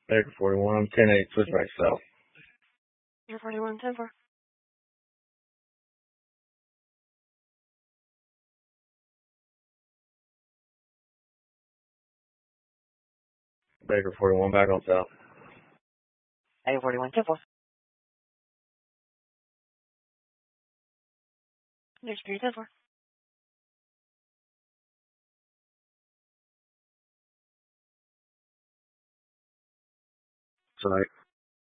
Baker 41, 10-8, switch back south. Baker 41, 10-4. Baker 41, back on south. Baker 41, 10-4. There's 3, 10-4. Sorry.